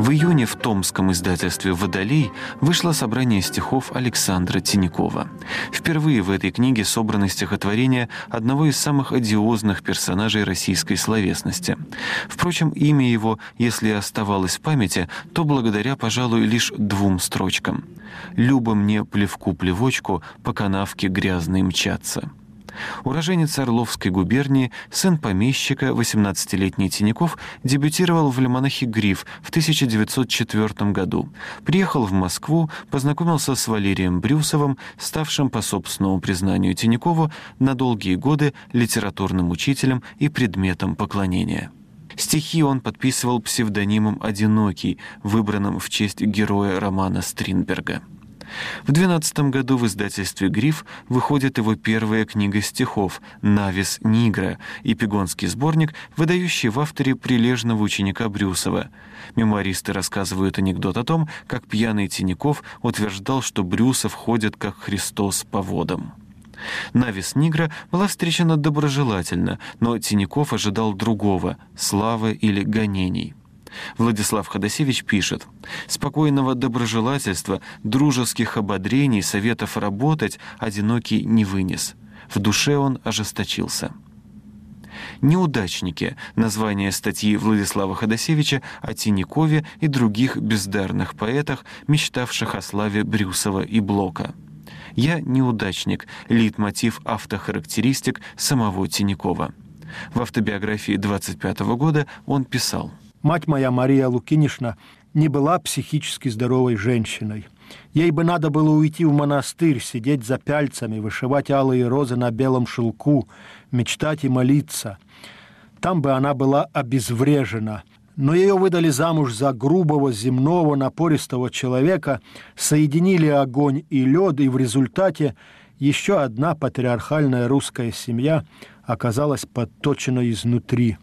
В июне в томском издательстве «Водолей» вышло собрание стихов Александра Тинякова. Впервые в этой книге собраны стихотворения одного из самых одиозных персонажей российской словесности. Впрочем, имя его, если и оставалось в памяти, то благодаря, пожалуй, лишь 2 строчкам. «Любо мне плевку-плевочку по канавке грязной мчаться». Уроженец Орловской губернии, сын помещика, 18-летний Тиняков дебютировал в альманахе «Гриф» в 1904 году. Приехал в Москву, познакомился с Валерием Брюсовым, ставшим, по собственному признанию Тинякову, на долгие годы литературным учителем и предметом поклонения. Стихи он подписывал псевдонимом «Одинокий», выбранным в честь героя романа Стринберга. В 12 году в издательстве «Гриф» выходит его первая книга стихов «Навис Нигра», эпигонский сборник, выдающий в авторе прилежного ученика Брюсова. Мемуаристы рассказывают анекдот о том, как пьяный Тиняков утверждал, что Брюсов ходит как Христос по водам. «Навис Нигра» была встречена доброжелательно, но Тиняков ожидал другого – славы или гонений. Владислав Ходосевич пишет: «Спокойного доброжелательства, дружеских ободрений, советов работать одинокий не вынес. В душе он ожесточился». «Неудачники» — название статьи Владислава Ходосевича о Тинякове и других бездарных поэтах, мечтавших о славе Брюсова и Блока. «Я неудачник» — лейтмотив автохарактеристик самого Тинякова. В автобиографии 25 года он писал: «Мать моя, Мария Лукинишна, не была психически здоровой женщиной. Ей бы надо было уйти в монастырь, сидеть за пяльцами, вышивать алые розы на белом шелку, мечтать и молиться. Там бы она была обезврежена. Но ее выдали замуж за грубого, земного, напористого человека, соединили огонь и лед, и в результате еще одна патриархальная русская семья оказалась подточена изнутри.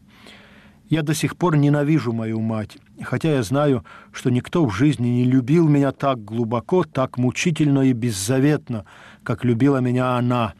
Я до сих пор ненавижу мою мать, хотя я знаю, что никто в жизни не любил меня так глубоко, так мучительно и беззаветно, как любила меня она.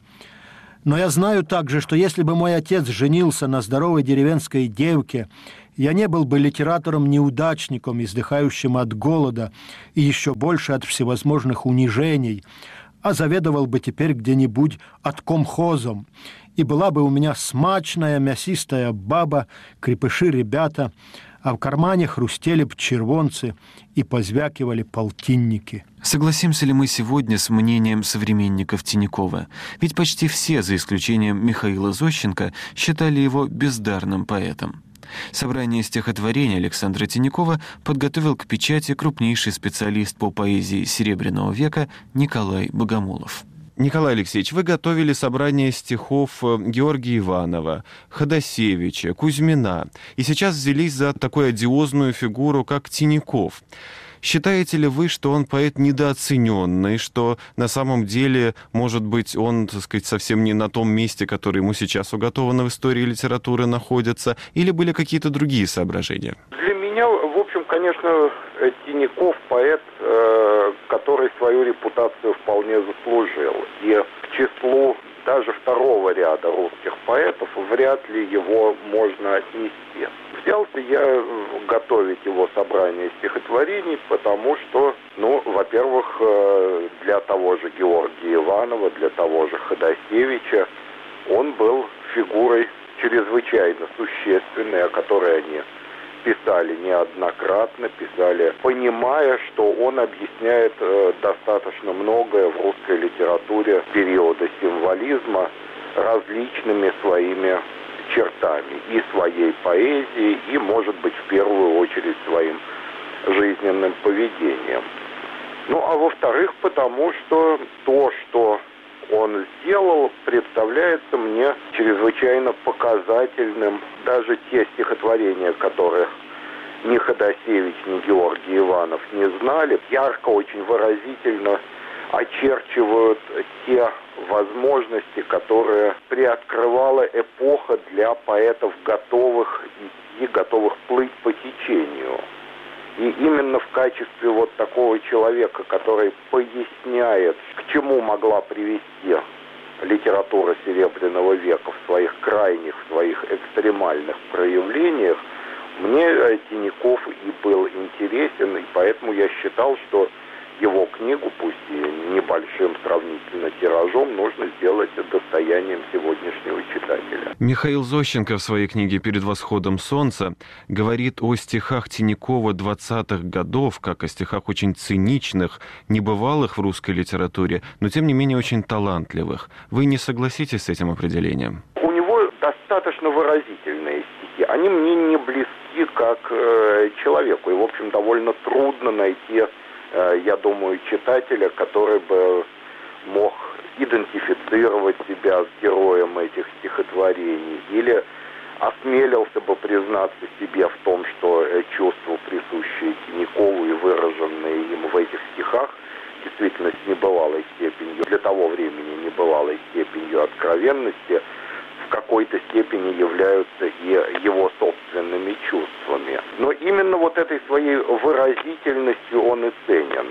Но я знаю также, что если бы мой отец женился на здоровой деревенской девке, я не был бы литератором-неудачником, издыхающим от голода и еще больше от всевозможных унижений, а заведовал бы теперь где-нибудь откомхозом. И была бы у меня смачная, мясистая баба, крепыши ребята, а в кармане хрустели б червонцы и позвякивали полтинники». Согласимся ли мы сегодня с мнением современников Тинякова? Ведь почти все, за исключением Михаила Зощенко, считали его бездарным поэтом. Собрание стихотворений Александра Тинякова подготовил к печати крупнейший специалист по поэзии Серебряного века Николай Богомолов. Николай Алексеевич, вы готовили собрание стихов Георгия Иванова, Ходосевича, Кузьмина, и сейчас взялись за такую одиозную фигуру, как Тиняков. Считаете ли вы, что он поэт недооцененный, что на самом деле, может быть, он, так сказать, совсем не на том месте, которое ему сейчас уготовано в истории литературы, находится, или были какие-то другие соображения? Для меня, в общем, конечно, Тиняков поэт, который свою репутацию вполне заслужил. И к числу даже второго ряда русских поэтов вряд ли его можно отнести. Взялся я готовить его собрание стихотворений, потому что, во-первых, для того же Георгия Иванова, для того же Ходосевича он был фигурой чрезвычайно существенной, о которой они писали неоднократно, писали, понимая, что он объясняет достаточно многое в русской литературе периода символизма различными своими чертами и своей поэзии, и, может быть, в первую очередь своим жизненным поведением. А во-вторых, потому что то, что он сделал, представляется мне чрезвычайно показательным. Даже те стихотворения, которых ни Ходосевич, ни Георгий Иванов не знали, ярко, очень выразительно очерчивают те возможности, которые приоткрывала эпоха для поэтов, готовых идти, готовых плыть по течению. И именно в качестве вот такого человека, который поясняет, к чему могла привести литература Серебряного века в своих крайних, в своих экстремальных проявлениях, Мне Тиняков и был интересен, и поэтому я считал, что его книгу, пусть и небольшим сравнительно тиражом, нужно сделать достоянием сегодняшнего читателя. Михаил Зощенко в своей книге «Перед восходом солнца» говорит о стихах Тинякова 20-х годов, как о стихах очень циничных, небывалых в русской литературе, но тем не менее очень талантливых. Вы не согласитесь с этим определением? У него достаточно выразительные стихи. Они мне не близки как человеку. И, в общем, довольно трудно найти, я думаю, читателя, который бы мог идентифицировать себя с героем этих стихотворений или осмелился бы признаться себе в том, что чувства, присущие Тинякову и выраженные им в этих стихах, действительно с небывалой степенью, для того времени небывалой степенью откровенности, в какой-то степени являются и его собственными чувствами. Но именно вот этой своей выразительностью он и ценен.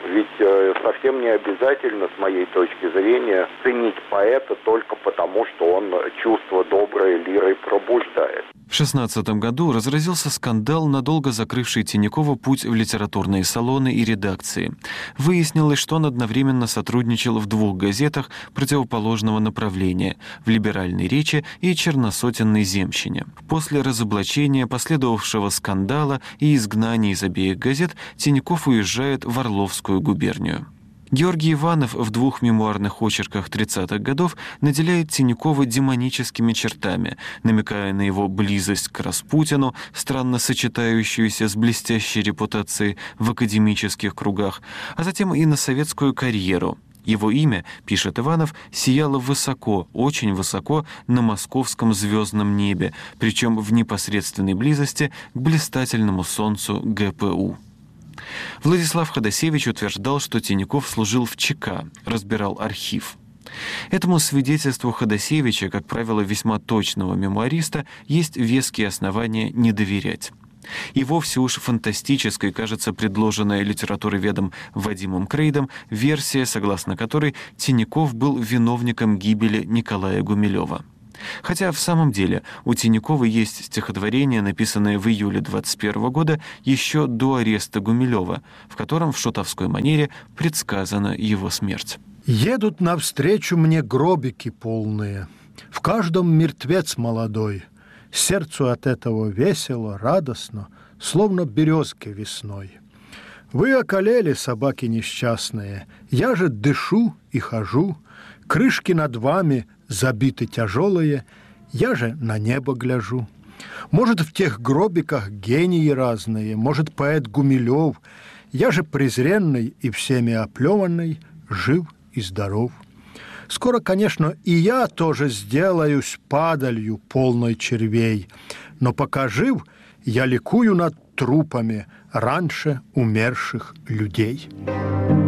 Ведь совсем не обязательно, с моей точки зрения, ценить поэта только потому, что он чувство доброе лирой пробуждает. В 16 году разразился скандал, надолго закрывший Тинякова путь в литературные салоны и редакции. Выяснилось, что он одновременно сотрудничал в 2 газетах противоположного направления – в «Либеральной речи» и «Черносотенной земщине». После разоблачения, последовавшего скандала и изгнания из обеих газет, Тиняков уезжает в Орловскую губернию. Георгий Иванов в 2 мемуарных очерках 30-х годов наделяет Тинякова демоническими чертами, намекая на его близость к Распутину, странно сочетающуюся с блестящей репутацией в академических кругах, а затем и на советскую карьеру. Его имя, пишет Иванов, сияло высоко, очень высоко на московском звездном небе, причем в непосредственной близости к блистательному солнцу ГПУ. Владислав Ходосевич утверждал, что Тиняков служил в ЧК, разбирал архив. Этому свидетельству Ходосевича, как правило, весьма точного мемуариста, есть веские основания не доверять. И вовсе уж фантастической кажется предложенная литературоведом Вадимом Крейдом версия, согласно которой Тиняков был виновником гибели Николая Гумилева. Хотя в самом деле у Тинякова есть стихотворение, написанное в июле 21 года, еще до ареста Гумилева, в котором в шутовской манере предсказана его смерть. «Едут навстречу мне гробики полные, в каждом мертвец молодой. Сердцу от этого весело, радостно, словно березки весной. Вы околели, собаки несчастные, я же дышу и хожу, крышки над вами забиты тяжелые, я же на небо гляжу. Может, в тех гробиках гении разные, может, поэт Гумилев, я же презренный и всеми оплеванный, жив и здоров. Скоро, конечно, и я тоже сделаюсь падалью, полной червей, но пока жив, я ликую над трупами раньше умерших людей».